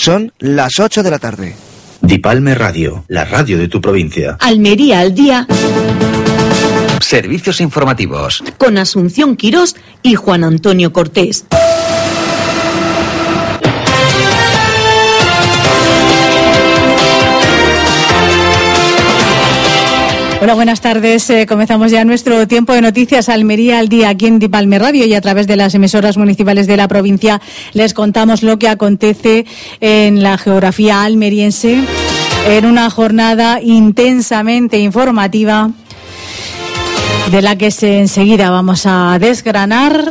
Son las 8 de la tarde. Dipalme Radio, la radio de tu provincia. Almería al día. Servicios informativos. Con Asunción Quirós y Juan Antonio Cortés. Hola, buenas tardes. Comenzamos ya nuestro tiempo de noticias Almería al día aquí en Dipalme Radio, y a través de las emisoras municipales de la provincia les contamos lo que acontece en la geografía almeriense en una jornada intensamente informativa de la que enseguida vamos a desgranar.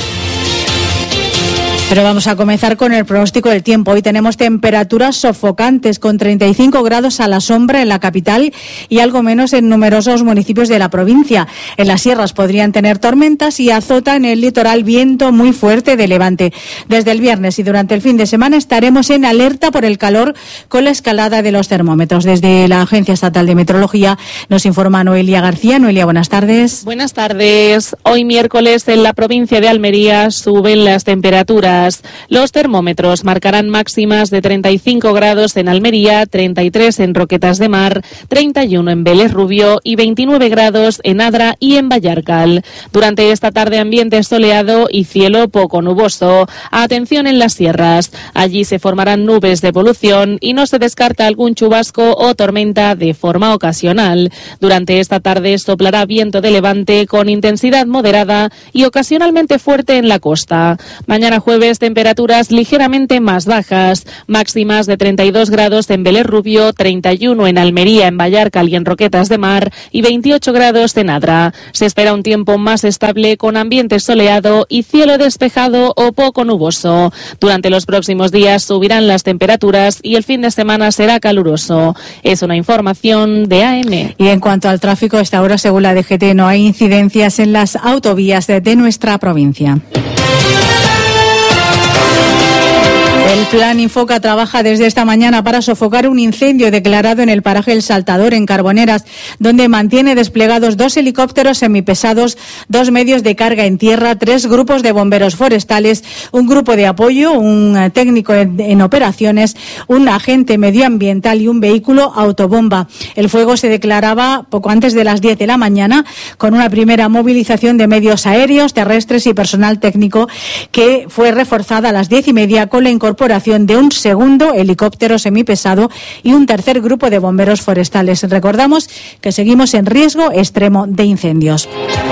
Pero vamos a comenzar con el pronóstico del tiempo. Hoy tenemos temperaturas sofocantes con 35 grados a la sombra en la capital y algo menos en numerosos municipios de la provincia. En las sierras podrían tener tormentas y azota en el litoral viento muy fuerte de levante. Desde el viernes y durante el fin de semana estaremos en alerta por el calor con la escalada de los termómetros. Desde la Agencia Estatal de Meteorología nos informa Noelia García. Noelia, buenas tardes. Buenas tardes. Hoy miércoles en la provincia de Almería suben las temperaturas. Los termómetros marcarán máximas de 35 grados en Almería, 33 en Roquetas de Mar, 31 en Vélez Rubio y 29 grados en Adra y en Vallarcal. Durante esta tarde ambiente soleado y cielo poco nuboso. Atención en las sierras. Allí se formarán nubes de evolución y no se descarta algún chubasco o tormenta de forma ocasional. Durante esta tarde soplará viento de levante con intensidad moderada y ocasionalmente fuerte en la costa. Mañana jueves temperaturas ligeramente más bajas, máximas de 32 grados en Vélez Rubio, 31 en Almería, en Vallarcal y en Roquetas de Mar y 28 grados en Adra. Se espera un tiempo más estable con ambiente soleado y cielo despejado o poco nuboso. Durante los próximos días subirán las temperaturas y el fin de semana será caluroso. Es una información de AM. Y en cuanto al tráfico, a esta hora, según la DGT, no hay incidencias en las autovías de nuestra provincia. El Plan Infoca trabaja desde esta mañana para sofocar un incendio declarado en el paraje El Saltador, en Carboneras, donde mantiene desplegados 2 helicópteros semipesados, 2 medios de carga en tierra, 3 grupos de bomberos forestales, un grupo de apoyo, un técnico en operaciones, un agente medioambiental y un vehículo autobomba. El fuego se declaraba poco antes de las 10 de la mañana, con una primera movilización de medios aéreos, terrestres y personal técnico, que fue reforzada a las 10:30 con la incorporación de un segundo helicóptero semipesado y un tercer grupo de bomberos forestales. Recordamos que seguimos en riesgo extremo de incendios.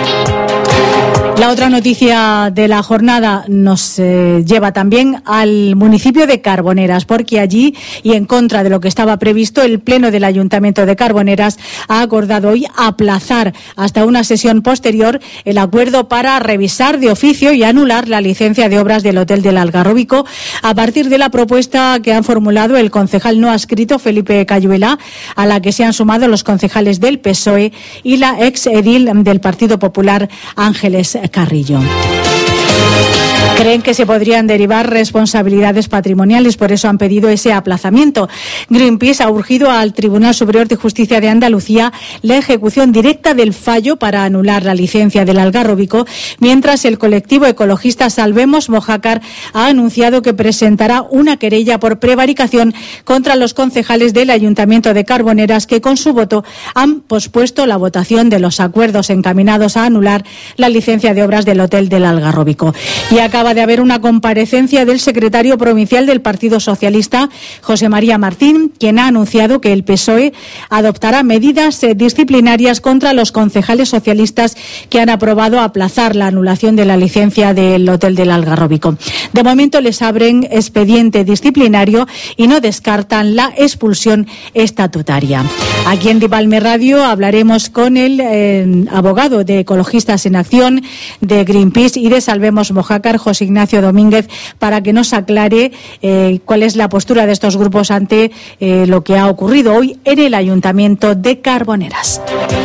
La otra noticia de la jornada nos lleva también al municipio de Carboneras, porque allí, y en contra de lo que estaba previsto, el Pleno del Ayuntamiento de Carboneras ha acordado hoy aplazar hasta una sesión posterior el acuerdo para revisar de oficio y anular la licencia de obras del Hotel del Algarrobico, a partir de la propuesta que han formulado el concejal no adscrito Felipe Cayuela, a la que se han sumado los concejales del PSOE y la ex edil del Partido Popular, Ángeles Carrillo. Creen que se podrían derivar responsabilidades patrimoniales, por eso han pedido ese aplazamiento. Greenpeace ha urgido al Tribunal Superior de Justicia de Andalucía la ejecución directa del fallo para anular la licencia del Algarrobico, mientras el colectivo ecologista Salvemos Mojácar ha anunciado que presentará una querella por prevaricación contra los concejales del Ayuntamiento de Carboneras, que con su voto han pospuesto la votación de los acuerdos encaminados a anular la licencia de obras del Hotel del Algarrobico. Y acaba de haber una comparecencia del secretario provincial del Partido Socialista, José María Martín, quien ha anunciado que el PSOE adoptará medidas disciplinarias contra los concejales socialistas que han aprobado aplazar la anulación de la licencia del Hotel del Algarrobico. De momento les abren expediente disciplinario y no descartan la expulsión estatutaria. Aquí en Dipalme Radio hablaremos con el abogado de Ecologistas en Acción, de Greenpeace y de Salvemos Mojácar, José Ignacio Domínguez, para que nos aclare cuál es la postura de estos grupos ante lo que ha ocurrido hoy en el Ayuntamiento de Carboneras.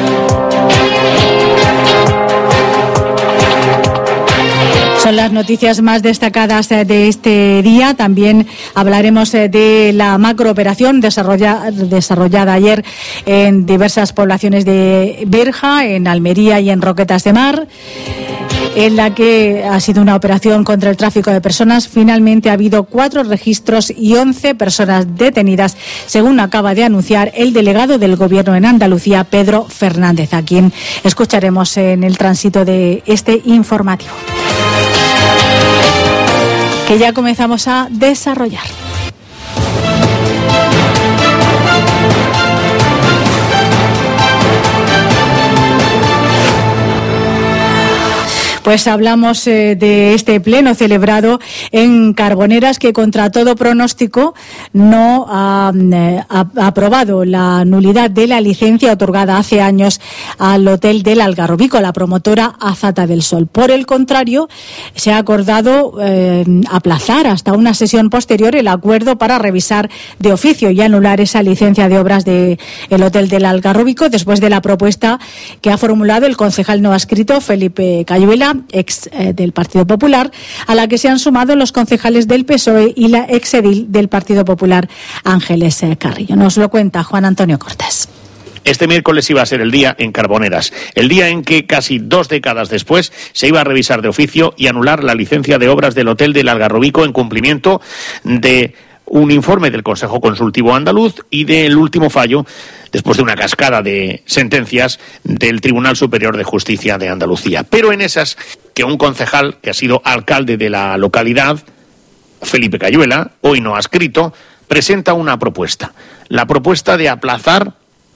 Son las noticias más destacadas de este día. También hablaremos de la macrooperación desarrollada ayer en diversas poblaciones de Berja, en Almería y en Roquetas de Mar. en la que ha sido una operación contra el tráfico de personas. Finalmente ha habido 4 registros y 11 personas detenidas, según acaba de anunciar el delegado del Gobierno en Andalucía, Pedro Fernández, a quien escucharemos en el tránsito de este informativo, que ya comenzamos a desarrollar. Pues hablamos de este pleno celebrado en Carboneras, que contra todo pronóstico no ha aprobado la nulidad de la licencia otorgada hace años al Hotel del Algarrobico, la promotora Azata del Sol. Por el contrario, se ha acordado aplazar hasta una sesión posterior el acuerdo para revisar de oficio y anular esa licencia de obras del Hotel del Algarrobico, después de la propuesta que ha formulado el concejal no adscrito Felipe Cayuela, ex del Partido Popular, a la que se han sumado los concejales del PSOE y la exedil del Partido Popular, Ángeles Carrillo. Nos lo cuenta Juan Antonio Cortés. Este miércoles iba a ser el día en Carboneras, el día en que casi 2 décadas después se iba a revisar de oficio y anular la licencia de obras del Hotel del Algarrobico en cumplimiento de un informe del Consejo Consultivo Andaluz y del último fallo, después de una cascada de sentencias del Tribunal Superior de Justicia de Andalucía. Pero en esas que un concejal que ha sido alcalde de la localidad, Felipe Cayuela, hoy no adscrito, presenta una propuesta. La propuesta de aplazar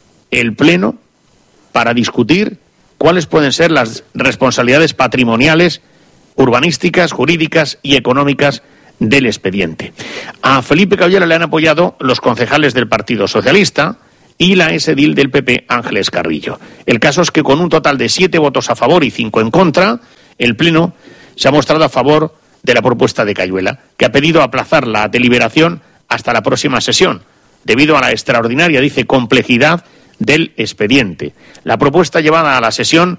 el pleno para discutir cuáles pueden ser las responsabilidades patrimoniales, urbanísticas, jurídicas y económicas del expediente. A Felipe Cayuela le han apoyado los concejales del Partido Socialista y la exedil del PP, Ángeles Carrillo. El caso es que con un total de 7 votos a favor y 5 en contra, el Pleno se ha mostrado a favor de la propuesta de Cayuela, que ha pedido aplazar la deliberación hasta la próxima sesión, debido a la extraordinaria, dice, complejidad del expediente. La propuesta llevada a la sesión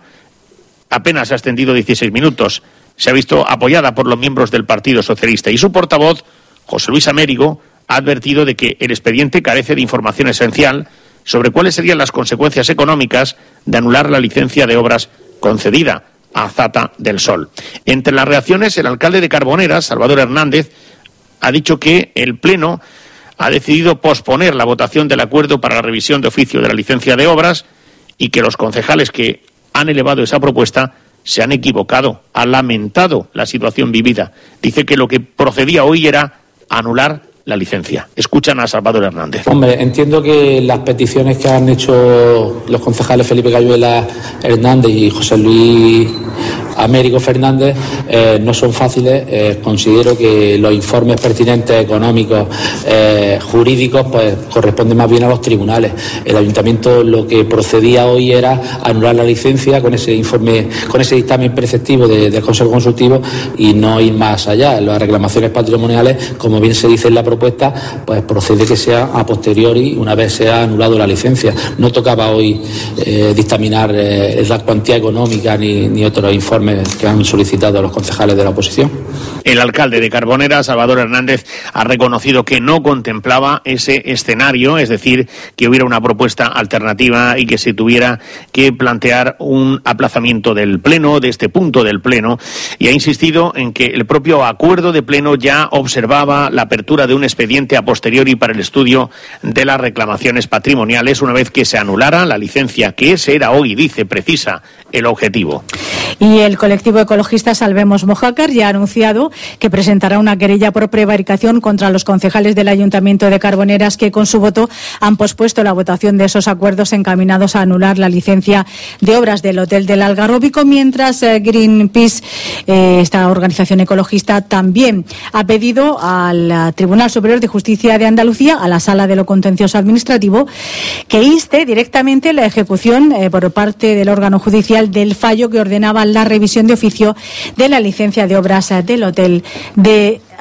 apenas ha extendido 16 minutos. Se ha visto apoyada por los miembros del Partido Socialista y su portavoz, José Luis Américo, ha advertido de que el expediente carece de información esencial sobre cuáles serían las consecuencias económicas de anular la licencia de obras concedida a Azata del Sol. Entre las reacciones, el alcalde de Carboneras, Salvador Hernández, ha dicho que el Pleno ha decidido posponer la votación del acuerdo para la revisión de oficio de la licencia de obras y que los concejales que han elevado esa propuesta se han equivocado, ha lamentado la situación vivida. Dice que lo que procedía hoy era anular la licencia. Escuchan a Salvador Hernández. Hombre, entiendo que las peticiones que han hecho los concejales Felipe Cayuela Hernández y José Luis Américo Fernández no son fáciles. Considero que los informes pertinentes económicos, jurídicos, pues corresponden más bien a los tribunales. El ayuntamiento lo que procedía hoy era anular la licencia con ese informe, con ese dictamen preceptivo del Consejo Consultivo y no ir más allá. Las reclamaciones patrimoniales, como bien se dice en la propuesta, pues procede que sea a posteriori, una vez se ha anulado la licencia. No tocaba hoy dictaminar la cuantía económica ni otros informes que han solicitado a los concejales de la oposición. El alcalde de Carboneras, Salvador Hernández, ha reconocido que no contemplaba ese escenario, es decir, que hubiera una propuesta alternativa y que se tuviera que plantear un aplazamiento del Pleno, de este punto del Pleno, y ha insistido en que el propio acuerdo de Pleno ya observaba la apertura de un expediente a posteriori para el estudio de las reclamaciones patrimoniales una vez que se anulara la licencia, que ese era hoy, dice, precisa el objetivo. Y el colectivo ecologista Salvemos Mojácar ya ha anunciado que presentará una querella por prevaricación contra los concejales del Ayuntamiento de Carboneras que con su voto han pospuesto la votación de esos acuerdos encaminados a anular la licencia de obras del Hotel del Algarrobico, mientras Greenpeace, esta organización ecologista, también ha pedido al Tribunal Superior de Justicia de Andalucía, a la Sala de lo Contencioso Administrativo, que inste directamente la ejecución por parte del órgano judicial del fallo que ordenaba la revisión de oficio de la licencia de obras del Hotel de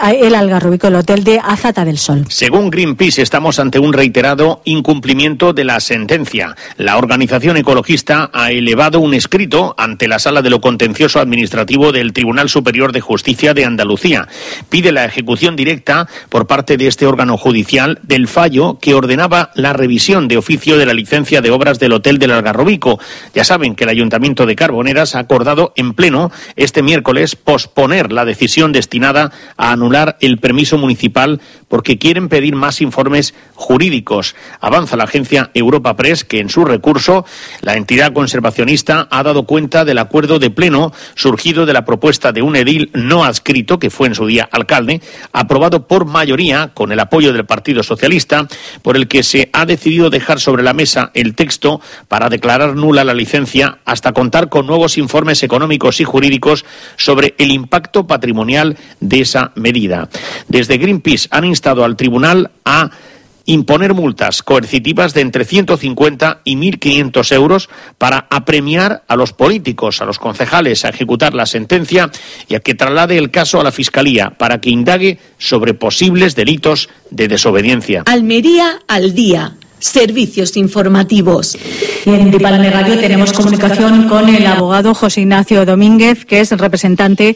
el Algarrobico, el hotel de Azata del Sol. Según Greenpeace, estamos ante un reiterado incumplimiento de la sentencia. La organización ecologista ha elevado un escrito ante la Sala de lo Contencioso Administrativo del Tribunal Superior de Justicia de Andalucía. Pide la ejecución directa por parte de este órgano judicial del fallo que ordenaba la revisión de oficio de la licencia de obras del hotel del Algarrobico. Ya saben que el Ayuntamiento de Carboneras ha acordado en pleno este miércoles posponer la decisión destinada a anular el permiso municipal porque quieren pedir más informes jurídicos. Avanza la agencia Europa Press que en su recurso la entidad conservacionista ha dado cuenta del acuerdo de pleno surgido de la propuesta de un edil no adscrito, que fue en su día alcalde, aprobado por mayoría con el apoyo del Partido Socialista, por el que se ha decidido dejar sobre la mesa el texto para declarar nula la licencia hasta contar con nuevos informes económicos y jurídicos sobre el impacto patrimonial de esa medida. Desde Greenpeace han instado al tribunal a imponer multas coercitivas de entre 150 y 1.500 euros para apremiar a los políticos, a los concejales, a ejecutar la sentencia y a que traslade el caso a la Fiscalía para que indague sobre posibles delitos de desobediencia. Almería al día. Servicios informativos. Y en Dipalme Radio tenemos comunicación con el abogado José Ignacio Domínguez, que es representante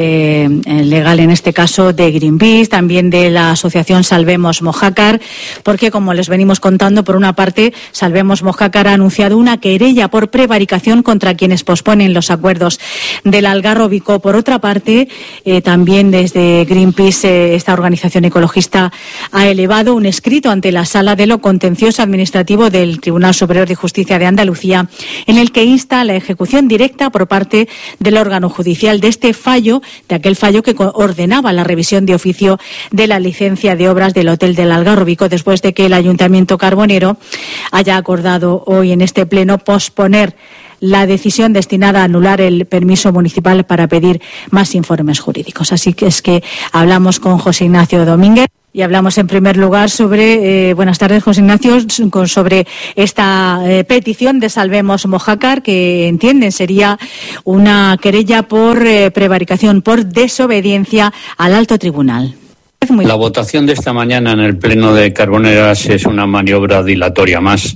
legal en este caso de Greenpeace, también de la asociación Salvemos Mojácar, porque como les venimos contando, por una parte, Salvemos Mojácar ha anunciado una querella por prevaricación contra quienes posponen los acuerdos del Algarrobico. Por otra parte, también desde Greenpeace, esta organización ecologista ha elevado un escrito ante la Sala de lo Contencioso Administrativo del Tribunal Superior de Justicia de Andalucía, en el que insta la ejecución directa por parte del órgano judicial de este fallo, de aquel fallo que ordenaba la revisión de oficio de la licencia de obras del hotel del Algarrobico, después de que el Ayuntamiento carbonero haya acordado hoy en este pleno posponer la decisión destinada a anular el permiso municipal para pedir más informes jurídicos. Así que es que hablamos con José Ignacio Domínguez. Y hablamos en primer lugar sobre, buenas tardes José Ignacio, sobre esta petición de Salvemos Mojácar, que entienden sería una querella por prevaricación, por desobediencia al alto tribunal. La votación de esta mañana en el Pleno de Carboneras es una maniobra dilatoria más,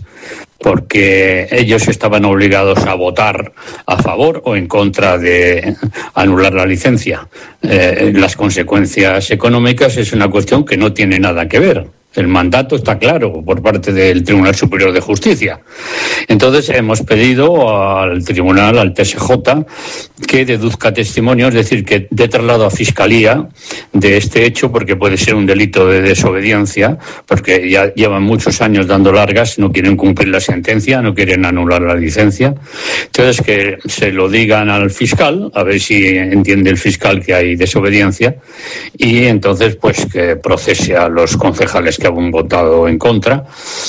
porque ellos estaban obligados a votar a favor o en contra de anular la licencia. Las consecuencias económicas es una cuestión que no tiene nada que ver. El mandato está claro por parte del Tribunal Superior de Justicia. Entonces hemos pedido al Tribunal, al TSJ, que deduzca testimonio, es decir, que dé traslado a Fiscalía de este hecho, porque puede ser un delito de desobediencia, porque ya llevan muchos años dando largas, no quieren cumplir la sentencia, no quieren anular la licencia. Entonces que se lo digan al fiscal, a ver si entiende el fiscal que hay desobediencia, y entonces pues que procese a los concejales que han votado en contra.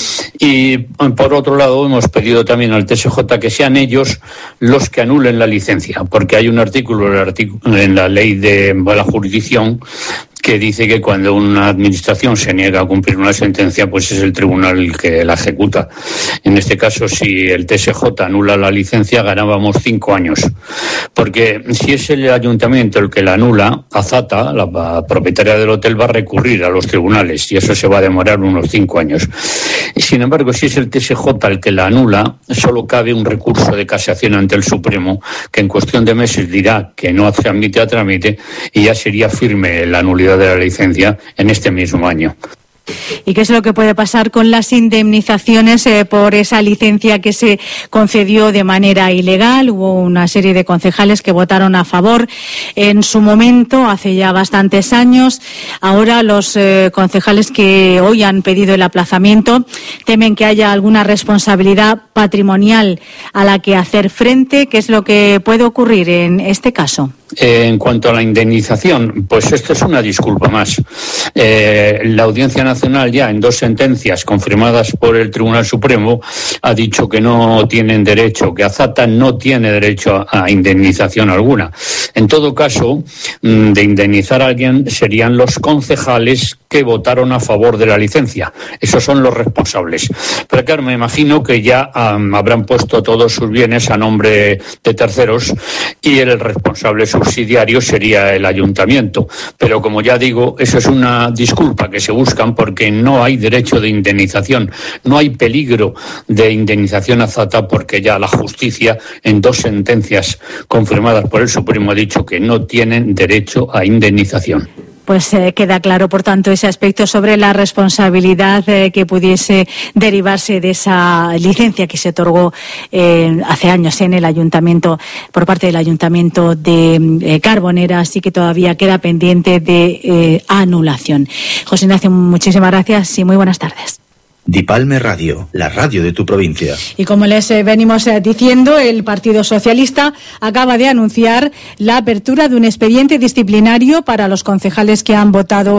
Y por otro lado hemos pedido también al TSJ que sean ellos los que anulen la licencia, porque hay un artículo en la ley de la jurisdicción que dice que cuando una administración se niega a cumplir una sentencia, pues es el tribunal el que la ejecuta. En este caso, si el TSJ anula la licencia, ganábamos 5 años. Porque si es el ayuntamiento el que la anula, Azata, la propietaria del hotel, va a recurrir a los tribunales y eso se va a demorar unos 5 años. Sin embargo, si es el TSJ el que la anula, solo cabe un recurso de casación ante el Supremo, que en cuestión de meses dirá que no se admite a trámite y ya sería firme la nulidad de la licencia en este mismo año. ¿Y qué es lo que puede pasar con las indemnizaciones por esa licencia que se concedió de manera ilegal? Hubo una serie de concejales que votaron a favor en su momento, hace ya bastantes años. Ahora los concejales que hoy han pedido el aplazamiento temen que haya alguna responsabilidad patrimonial a la que hacer frente. ¿Qué es lo que puede ocurrir en este caso? En cuanto a la indemnización, pues esto es una disculpa más. La Audiencia Nacional ya en 2 sentencias confirmadas por el Tribunal Supremo ha dicho que no tienen derecho, que Azata no tiene derecho a indemnización alguna. En todo caso, de indemnizar a alguien serían los concejales que votaron a favor de la licencia. Esos son los responsables. Pero claro, me imagino que ya habrán puesto todos sus bienes a nombre de terceros y el responsable subsidiario sería el ayuntamiento. Pero como ya digo, eso es una disculpa que se buscan porque no hay derecho de indemnización, no hay peligro de indemnización azata porque ya la justicia en 2 sentencias confirmadas por el Supremo ha dicho que no tienen derecho a indemnización. Pues queda claro, por tanto, ese aspecto sobre la responsabilidad que pudiese derivarse de esa licencia que se otorgó hace años en el ayuntamiento, por parte del ayuntamiento de Carboneras, y que todavía queda pendiente de anulación. José Ignacio, muchísimas gracias y muy buenas tardes. Dipalme Radio, la radio de tu provincia. Y como les venimos diciendo, el Partido Socialista acaba de anunciar la apertura de un expediente disciplinario para los concejales que han votado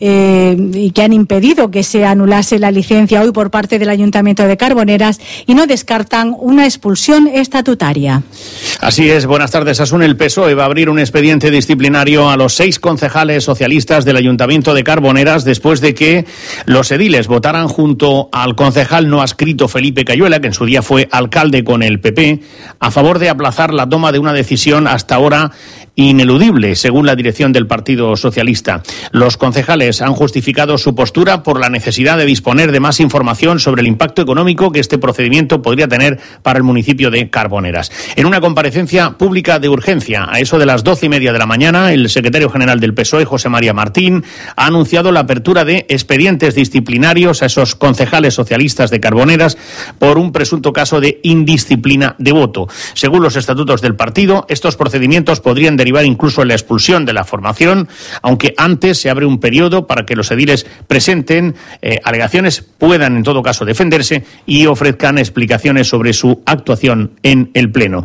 y que han impedido que se anulase la licencia hoy por parte del Ayuntamiento de Carboneras, y no descartan una expulsión estatutaria. Así es, buenas tardes, Asun. El PSOE va a abrir un expediente disciplinario a los 6 concejales socialistas del Ayuntamiento de Carboneras después de que los ediles votaran junto al concejal no adscrito Felipe Cayuela, que en su día fue alcalde con el PP, a favor de aplazar la toma de una decisión hasta ahora ineludible, según la dirección del Partido Socialista. Los concejales han justificado su postura por la necesidad de disponer de más información sobre el impacto económico que este procedimiento podría tener para el municipio de Carboneras. En una comparecencia pública de urgencia, a eso de las 12:30 de la mañana, el secretario general del PSOE, José María Martín, ha anunciado la apertura de expedientes disciplinarios a esos concejales socialistas de Carboneras por un presunto caso de indisciplina de voto. Según los estatutos del partido, estos procedimientos podrían derivar incluso en la expulsión de la formación, aunque antes se abre un periodo para que los ediles presenten alegaciones, puedan en todo caso defenderse y ofrezcan explicaciones sobre su actuación en el Pleno.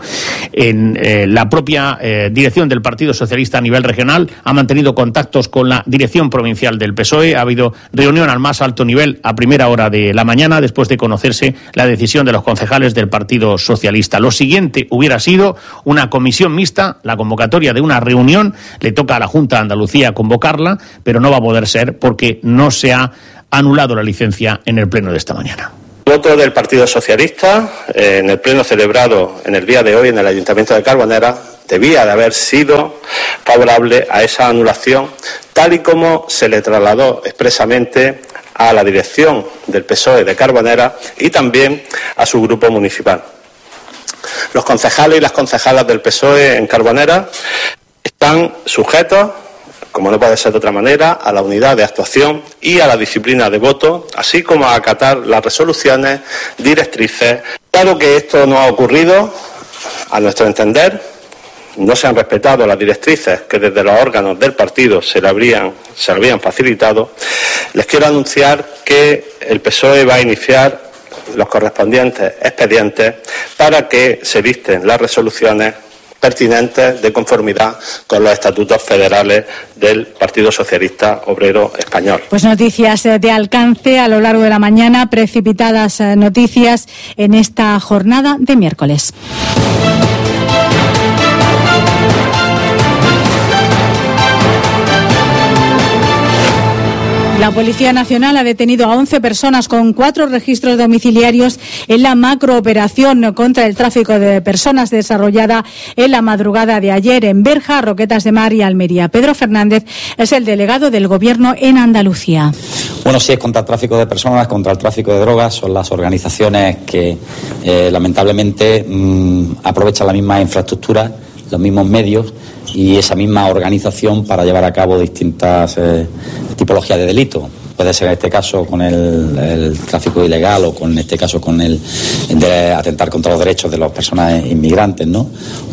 La propia dirección del Partido Socialista a nivel regional ha mantenido contactos con la dirección provincial del PSOE. Ha habido reunión al más alto nivel a primera hora de la mañana después de conocerse la decisión de los concejales del Partido Socialista. Lo siguiente hubiera sido una comisión mixta, la convocatoria de una reunión. Le toca a la Junta de Andalucía convocarla, pero no va a poder ser porque no se ha anulado la licencia en el pleno de esta mañana. El voto del Partido Socialista en el pleno celebrado en el día de hoy en el Ayuntamiento de Carboneras debía de haber sido favorable a esa anulación, tal y como se le trasladó expresamente a la dirección del PSOE de Carboneras y también a su grupo municipal. Los concejales y las concejalas del PSOE en Carboneras están sujetos, como no puede ser de otra manera, a la unidad de actuación y a la disciplina de voto, así como a acatar las resoluciones, directrices. Claro que esto no ha ocurrido, a nuestro entender. No se han respetado las directrices que desde los órganos del partido se le habían facilitado. Les quiero anunciar que el PSOE va a iniciar los correspondientes expedientes para que se dicten las resoluciones pertinentes de conformidad con los estatutos federales del Partido Socialista Obrero Español. Pues noticias de alcance a lo largo de la mañana, precipitadas noticias en esta jornada de miércoles. La Policía Nacional ha detenido a 11 personas con 4 registros domiciliarios en la macrooperación contra el tráfico de personas desarrollada en la madrugada de ayer en Berja, Roquetas de Mar y Almería. Pedro Fernández es el delegado del Gobierno en Andalucía. Bueno, sí, es contra el tráfico de personas, contra el tráfico de drogas. Son las organizaciones que lamentablemente aprovechan la misma infraestructura, los mismos medios y esa misma organización para llevar a cabo distintas tipologías de delito. Puede ser en este caso con el tráfico ilegal o en este caso con el de atentar contra los derechos de las personas inmigrantes, ¿no?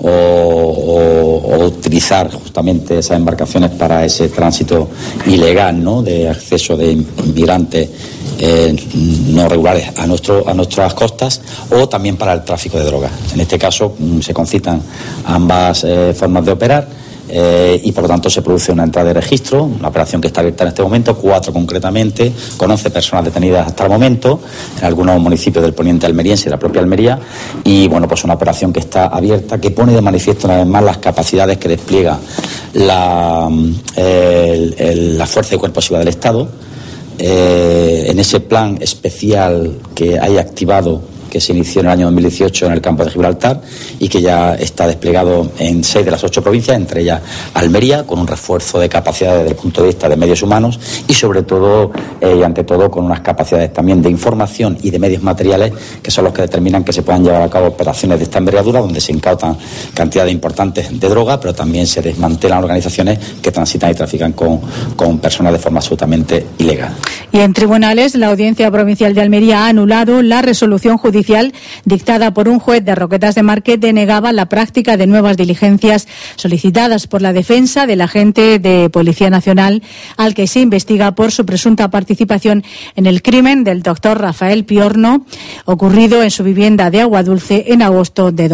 O utilizar justamente esas embarcaciones para ese tránsito ilegal, ¿no? De acceso de inmigrantes no regulares a nuestras costas, o también para el tráfico de drogas. En este caso se concitan ambas formas de operar y por lo tanto se produce una entrada de registro, una operación que está abierta en este momento, 4 concretamente, con 11 personas detenidas hasta el momento, en algunos municipios del poniente almeriense y de la propia Almería, y bueno, pues una operación que está abierta, que pone de manifiesto una vez más las capacidades que despliega la Fuerza y Cuerpo de Seguridad del Estado. En ese plan especial que hay activado que se inició en el año 2018 en el campo de Gibraltar y que ya está desplegado en 6 de las 8 provincias, entre ellas Almería, con un refuerzo de capacidades desde el punto de vista de medios humanos y sobre todo y ante todo con unas capacidades también de información y de medios materiales que son los que determinan que se puedan llevar a cabo operaciones de esta envergadura, donde se incautan cantidades importantes de droga, pero también se desmantelan organizaciones que transitan y trafican con personas de forma absolutamente ilegal. Y en tribunales, la Audiencia Provincial de Almería ha anulado la resolución judicial dictada por un juez de Roquetas de Mar que denegaba la práctica de nuevas diligencias solicitadas por la defensa del agente de Policía Nacional al que se investiga por su presunta participación en el crimen del doctor Rafael Piorno, ocurrido en su vivienda de Aguadulce en agosto de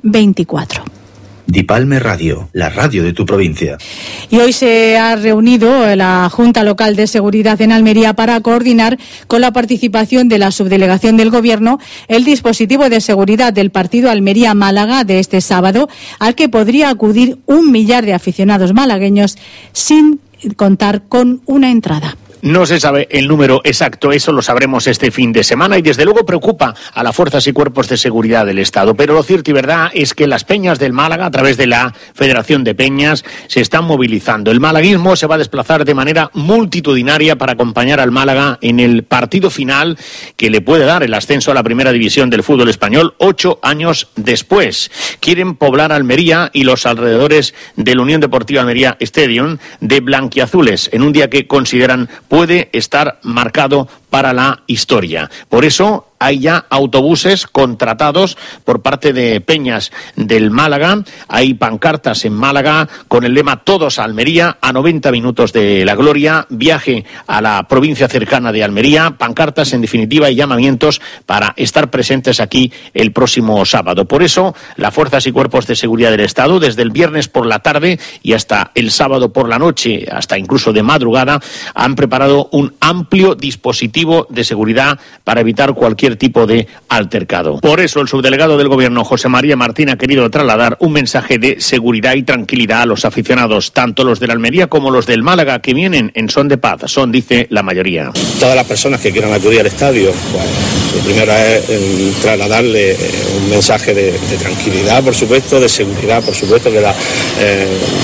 2024. Dipalme Radio, la radio de tu provincia. Y hoy se ha reunido la Junta Local de Seguridad en Almería para coordinar con la participación de la subdelegación del Gobierno el dispositivo de seguridad del partido Almería-Málaga de este sábado, al que podría acudir 1 millar de aficionados malagueños sin contar con una entrada. No se sabe el número exacto, eso lo sabremos este fin de semana y desde luego preocupa a las fuerzas y cuerpos de seguridad del Estado. Pero lo cierto y verdad es que las peñas del Málaga, a través de la Federación de Peñas, se están movilizando. El malaguismo se va a desplazar de manera multitudinaria para acompañar al Málaga en el partido final que le puede dar el ascenso a la primera división del fútbol español 8 años después. Quieren poblar Almería y los alrededores del Unión Deportiva Almería Stadium de blanquiazules en un día que consideran puede estar marcado para la historia. Por eso hay ya autobuses contratados por parte de peñas del Málaga, hay pancartas en Málaga con el lema Todos a Almería, a 90 minutos de la gloria, viaje a la provincia cercana de Almería, pancartas en definitiva y llamamientos para estar presentes aquí el próximo sábado. Por eso las fuerzas y cuerpos de seguridad del Estado, desde el viernes por la tarde y hasta el sábado por la noche, hasta incluso de madrugada, han preparado un amplio dispositivo de seguridad para evitar cualquier tipo de altercado. Por eso el subdelegado del Gobierno, José María Martín, ha querido trasladar un mensaje de seguridad y tranquilidad a los aficionados, tanto los del Almería como los del Málaga, que vienen en son de paz. Son, dice, la mayoría. Todas las personas que quieran acudir al estadio, pues, lo primero es trasladarle un mensaje de tranquilidad, por supuesto, de seguridad, por supuesto, que